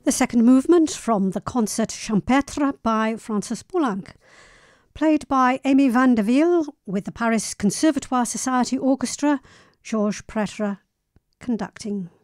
The second movement from the concert Champêtre by Francis Poulenc, played by Amy Van de Ville with the Paris Conservatoire Society Orchestra, Georges Pretre conducting.